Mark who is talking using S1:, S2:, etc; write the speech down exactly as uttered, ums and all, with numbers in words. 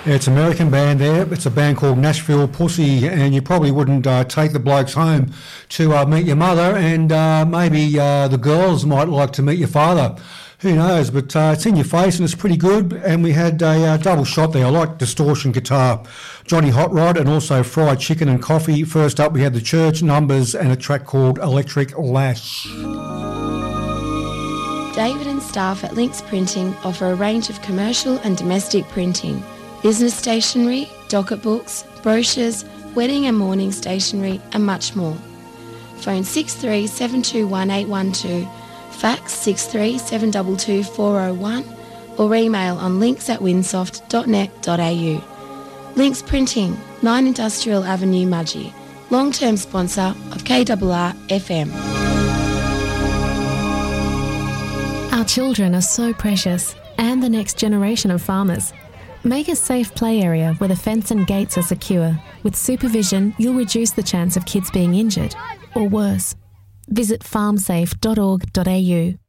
S1: Yeah, it's an American band there. It's a band called Nashville Pussy, and you probably wouldn't uh, take the blokes home to uh, meet your mother, and uh, maybe uh, the girls might like to meet your father. Who knows? But uh, it's in your face and it's pretty good. And we had a uh, double shot there. I like Distortion Guitar, Johnny Hot Rod, and also Fried Chicken and Coffee. First up, we had The Church, Numbers, and a track called Electric Lash.
S2: David and staff at Links Printing offer a range of commercial and domestic printing, business stationery, docket books, brochures, wedding and mourning stationery, and much more. Phone six three seven two one eight one two, fax six three seven two two four oh one, or email on links at winsoft dot net dot a u. Links Printing, nine Industrial Avenue, Mudgee, long-term sponsor of K R R F M.
S3: Our children are so precious, and the next generation of farmers. Make a safe play area where the fence and gates are secure. With supervision, you'll reduce the chance of kids being injured, or worse. Visit farm safe dot org dot a u.